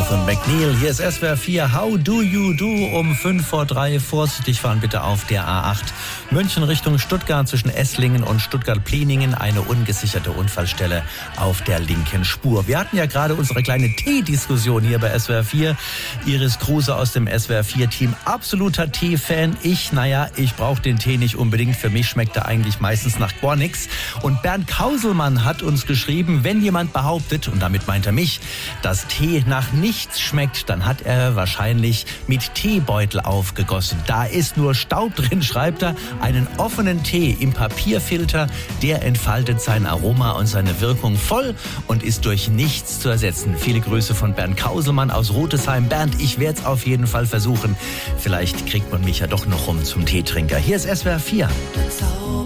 Smith und McNeil. Hier ist SWR 4. How do you do? Um 2:55. Vorsichtig fahren bitte auf der A8. München Richtung Stuttgart zwischen Esslingen und Stuttgart-Pliningen. Eine ungesicherte Unfallstelle auf der linken Spur. Wir hatten ja gerade unsere kleine Tee-Diskussion hier bei SWR 4. Iris Kruse aus dem SWR 4-Team. Absoluter Tee-Fan. Ich brauche den Tee nicht unbedingt. Für mich schmeckt er eigentlich meistens nach gar nichts. Und Bernd Kauselmann hat uns geschrieben, wenn jemand behauptet, und damit meint er mich, dass Tee nach nichts schmeckt, dann hat er wahrscheinlich mit Teebeutel aufgegossen. Da ist nur Staub drin, schreibt er. Einen offenen Tee im Papierfilter, der entfaltet sein Aroma und seine Wirkung voll und ist durch nichts zu ersetzen. Viele Grüße von Bernd Kauselmann aus Rotesheim. Bernd, ich werde es auf jeden Fall versuchen. Vielleicht kriegt man mich ja doch noch rum zum Teetrinker. Hier ist SWR 4.